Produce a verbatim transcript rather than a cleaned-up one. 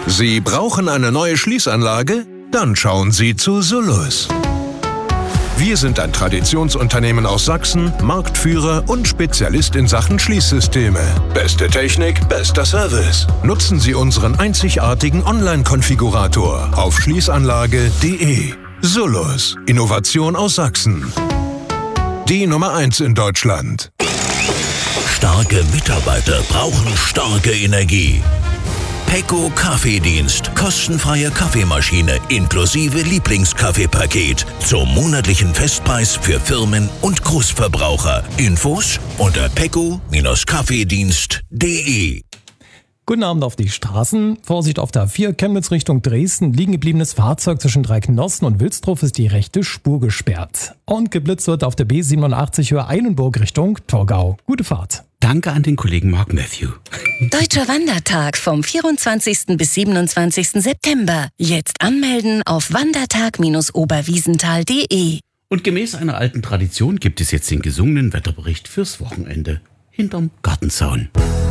Sie brauchen eine neue Schließanlage? Dann schauen Sie zu Solus. Wir sind ein Traditionsunternehmen aus Sachsen, Marktführer und Spezialist in Sachen Schließsysteme. Beste Technik, bester Service. Nutzen Sie unseren einzigartigen Online-Konfigurator auf schließanlage punkt de. Solus, Innovation aus Sachsen. Die Nummer eins in Deutschland. Starke Mitarbeiter brauchen starke Energie. Pecco Kaffeedienst. Kostenfreie Kaffeemaschine inklusive Lieblingskaffeepaket. Zum monatlichen Festpreis für Firmen und Großverbraucher. Infos unter pecco Kaffeedienst punkt de. Guten Abend auf die Straßen. Vorsicht auf der A vier, Chemnitz Richtung Dresden. Liegen gebliebenes Fahrzeug zwischen Dreiknossen und Wilsdruf ist die rechte Spur gesperrt. Und geblitzt wird auf der B siebenundachtzig Höhe Eilenburg Richtung Torgau. Gute Fahrt. Danke an den Kollegen Mark Matthew. Deutscher Wandertag vom vierundzwanzigsten bis siebenundzwanzigsten September. Jetzt anmelden auf wandertag Bindestrich oberwiesenthal punkt de. Und gemäß einer alten Tradition gibt es jetzt den gesungenen Wetterbericht fürs Wochenende hinterm Gartenzaun.